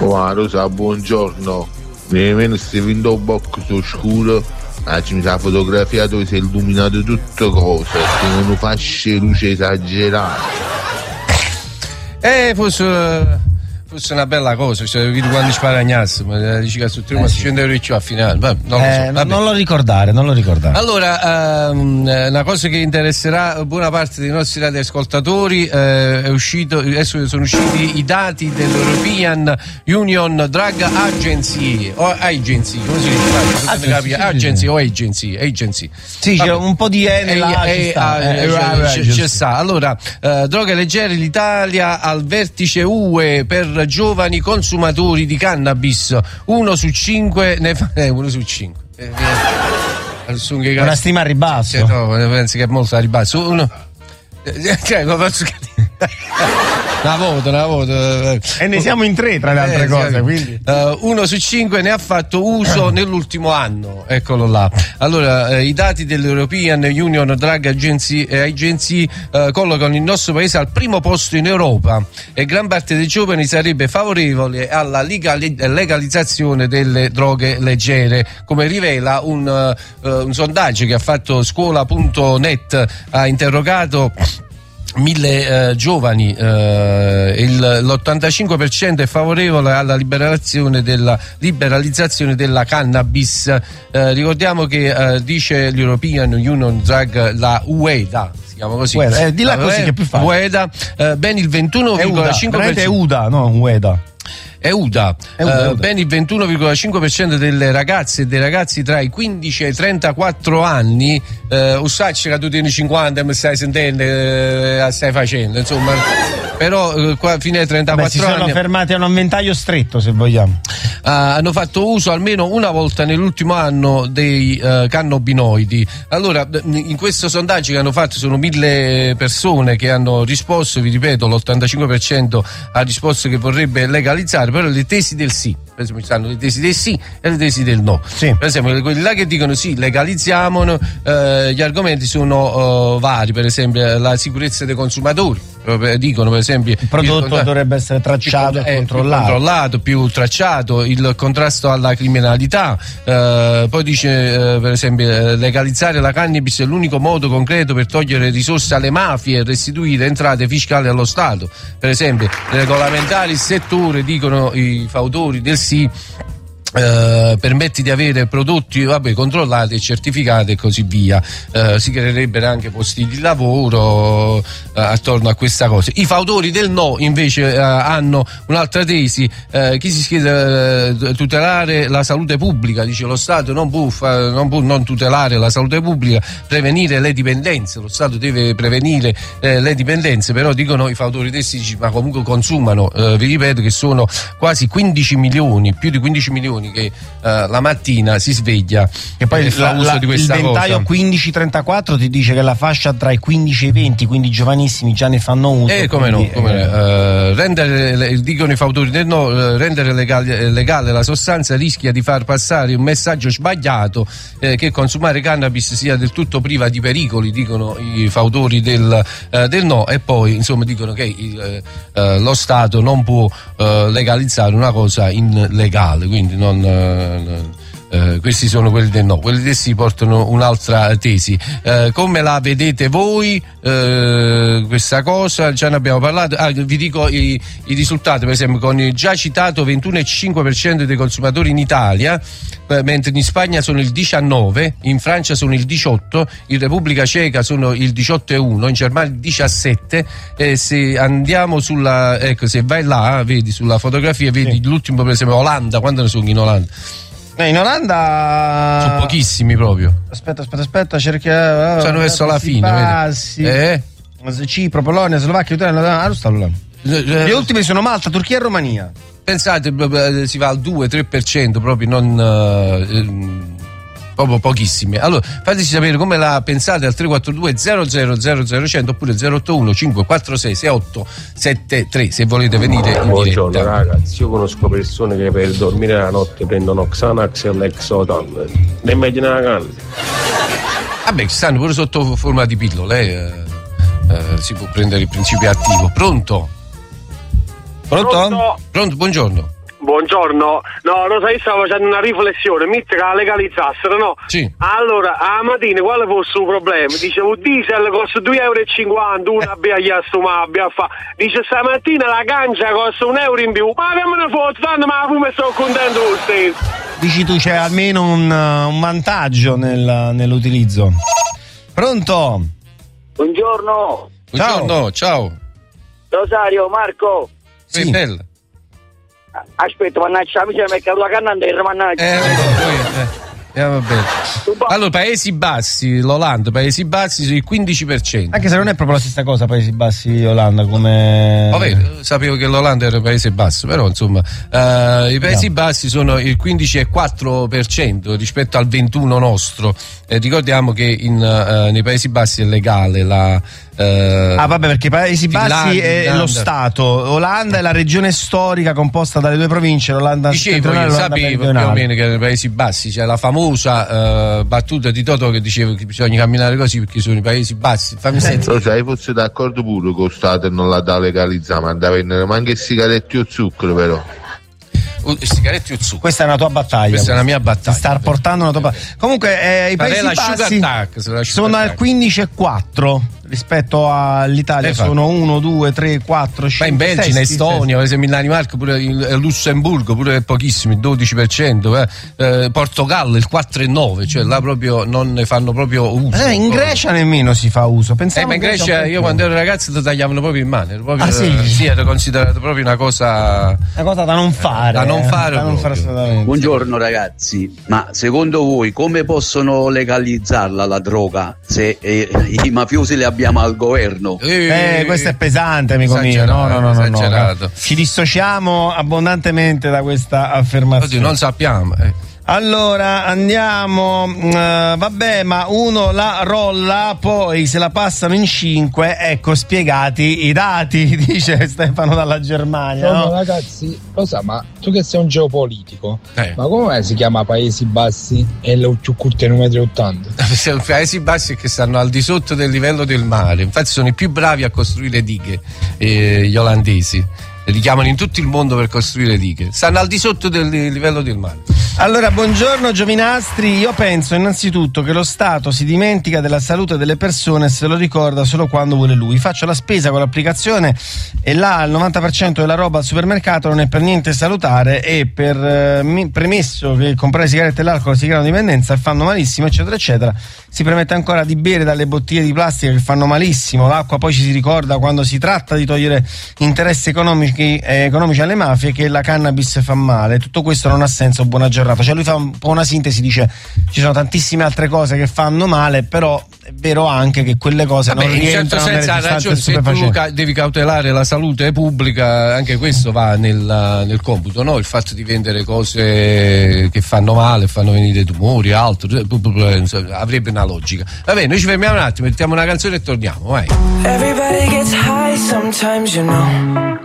Oh, Rosa, buongiorno. Nemmeno stai vindo un box scuro. Ci mi sa fotografia dove si è illuminato tutte cose, che non fasce luce esagerate. Fosse una bella cosa, cioè, vedi quando sparagnazzo, ma dici che su 300 euro a finale. Non lo ricordare. Allora, una cosa che interesserà buona parte dei nostri radioascoltatori, adesso sono usciti i dati dell'European Union Drug Agency, o Agency, come si dice? Agency. Sì, c'è un po' di c'è sta. Allora, droghe leggere, l'Italia al vertice UE per giovani consumatori di cannabis, 1 su 5 ne fa 1 su 5. Una stima a ribasso. No, penso che è molto a ribasso. Una voto. E ne siamo in 3 tra le altre cose, quindi 1 su 5 ne ha fatto uso nell'ultimo anno, eccolo là. Allora, i dati dell'European Union Drug Agency collocano il nostro paese al primo posto in Europa e gran parte dei giovani sarebbe favorevole alla legalizzazione delle droghe leggere, come rivela un sondaggio che ha fatto scuola.net. Ha interrogato 1000 giovani, l'85% è favorevole alla liberalizzazione della cannabis. Ricordiamo che dice l'European Union Drug, la UEDA, si chiama così. Di là così che è più facile. UEDA, ben il 21,5%. È UDA, no UEDA. EUDA. Ben il 21,5% delle ragazze e dei ragazzi tra i 15 e i 34 anni, usacci che tu tieni 50 e mi stai sentendo, stai facendo, insomma, però qua fino ai 34 si anni sono fermati a un ventaglio stretto, se vogliamo. Hanno fatto uso almeno una volta nell'ultimo anno dei cannabinoidi. Allora, in questo sondaggio che hanno fatto sono 1000 persone che hanno risposto, vi ripeto, l'85% ha risposto che vorrebbe legalizzare, però le tesi del sì. Per esempio ci stanno le tesi del sì e le tesi del no. Sì. Per esempio quelli là che dicono sì, legalizziamolo, gli argomenti sono vari, per esempio la sicurezza dei consumatori. Dicono per esempio il prodotto dovrebbe essere tracciato e controllato, più tracciato, il contrasto alla criminalità, poi dice per esempio legalizzare la cannabis è l'unico modo concreto per togliere risorse alle mafie e restituire entrate fiscali allo Stato. Per esempio regolamentare il settore, dicono i fautori del sì, permette di avere prodotti controllati e certificati e così via. Si creerebbero anche posti di lavoro attorno a questa cosa. I fautori del no invece hanno un'altra tesi, chi si chiede tutelare la salute pubblica, dice lo Stato non può non tutelare la salute pubblica, prevenire le dipendenze, lo Stato deve prevenire le dipendenze, però dicono i fautori del sì, ma comunque consumano, vi ripeto che sono quasi 15 milioni, più di 15 milioni che la mattina si sveglia e poi fa uso di questa il ventaglio 15-34 ti dice che la fascia tra i 15 e i 20, quindi giovanissimi già ne fanno uso. Rendere, dicono i fautori del no, rendere legale la sostanza rischia di far passare un messaggio sbagliato, che consumare cannabis sia del tutto priva di pericoli, dicono i fautori del no, e poi insomma dicono che lo Stato non può legalizzare una cosa illegale, quindi questi sono quelli del no. Quelli del sì portano un'altra tesi. Come la vedete voi questa cosa? Già ne abbiamo parlato. Vi dico i risultati, per esempio, con il già citato 21,5% dei consumatori in Italia, mentre in Spagna sono il 19%, in Francia sono il 18%, in Repubblica Ceca sono il 18,1%, in Germania il 17%. Se andiamo sulla, ecco, se vai là, vedi sulla fotografia, vedi l'ultimo, per esempio Olanda. Quando ne sono in Olanda? In Olanda sono pochissimi proprio. Aspetta, cerchiamo. Sono verso la fine, vedi? Cipro, Polonia, Slovacchia, Italia, le ultime sono Malta, Turchia e Romania. Pensate, si va al 2-3%, proprio non proprio pochissimi. Allora fateci sapere come la pensate al 342 0000 oppure 081 546 6873 se volete venire in diretta. Buongiorno ragazzi, io conosco persone che per dormire la notte prendono Xanax e Lexotan. Ne immagina la canna? Vabbè, stanno pure sotto forma di pillole, si può prendere il principio attivo. Pronto, buongiorno. Buongiorno, no, lo sai, stavo facendo una riflessione, mica che la legalizzassero, no? Sì. Allora, a mattina quale fosse un problema? Dicevo, diesel costa 2,50 €, una abbia a fa. Dice, stamattina la cancia costa €1 in più, ma che me ne foto, tanto ma come sto contento lo stesso. Dici tu c'è almeno un vantaggio nell'utilizzo. Pronto? Buongiorno. Buongiorno, ciao. Rosario, Marco. Sì. Bella. Aspetta, mannaggia, mi sembra che la canna andare, mannaggia. Vabbè. Allora, Paesi Bassi, l'Olanda, Paesi Bassi sono il 15%. Anche se non è proprio la stessa cosa, Paesi Bassi Olanda, come... Vabbè, sapevo che l'Olanda era un paese basso, però insomma i Paesi Bassi sono il 15,4% rispetto al 21% nostro. Ricordiamo che nei Paesi Bassi è legale la... vabbè, perché i Paesi Bassi è lo Finlandia. Stato, Olanda è la regione storica composta dalle due province, l'Olanda settentrionale e l'Olanda sapevo più o meridionale. meno che nei Paesi Bassi c'è la famosa battuta di Totò che diceva che bisogna camminare così perché sono i Paesi Bassi. Fammi sentire. Lo sai, fosse d'accordo pure con lo Stato e non la da legalizzare, ma da vendere anche sigaretti o zucchero, però. Sigaretti o zucchero? Questa è una tua battaglia. Questa è una mia battaglia. Ti sta portando una tua battaglia. Comunque i Paesi Bassi sono al 15,4 rispetto all'Italia, sono 1, 2, 3, 4, 5. Ma in Belgio, in Estonia, per esempio in Danimarca, pure in Lussemburgo, pure pochissimi, il 12%, Portogallo il 4,9%, cioè là proprio non ne fanno proprio uso. In Grecia nemmeno si fa uso. Pensavo ma in Grecia io quando ero ragazzo lo tagliavano proprio in mano, era proprio, sì, era considerato proprio una cosa da non fare. Da non fare assolutamente. Buongiorno ragazzi, ma secondo voi come possono legalizzarla la droga se i mafiosi le abbiamo al governo? Questo è pesante, amico mio. No. Ci dissociamo abbondantemente da questa affermazione. Oggi non sappiamo. Allora andiamo, vabbè, ma uno la rolla, poi se la passano in 5, ecco spiegati i dati, dice Stefano dalla Germania. No, ragazzi, lo sa, ma tu che sei un geopolitico, ma come mai si chiama Paesi Bassi e le più corte 1,80 m? Paesi Bassi che stanno al di sotto del livello del mare, infatti sono i più bravi a costruire dighe, gli olandesi. Li chiamano in tutto il mondo per costruire dighe, stanno al di sotto del livello del mare. Allora, buongiorno Giovinastri, io penso innanzitutto che lo Stato si dimentica della salute delle persone e se lo ricorda solo quando vuole lui. Faccio la spesa con l'applicazione e là il 90% della roba al supermercato non è per niente salutare e premesso che comprare sigarette e l'alcol si creano dipendenza e fanno malissimo, eccetera eccetera, si permette ancora di bere dalle bottiglie di plastica che fanno malissimo, l'acqua poi ci si ricorda quando si tratta di togliere interessi economici alle mafie che la cannabis fa male. Tutto questo non ha senso, buona giornata. Cioè lui fa un po' una sintesi, dice ci sono tantissime altre cose che fanno male, però è vero anche che quelle cose non rientrano nelle sostanze stupefacenti. Se tu devi cautelare la salute pubblica, anche questo va nel computo, no? Il fatto di vendere cose che fanno male, fanno venire tumori, altro, avrebbe una logica. Va bene, noi ci fermiamo un attimo, mettiamo una canzone e torniamo, vai. Everybody gets high sometimes, you know.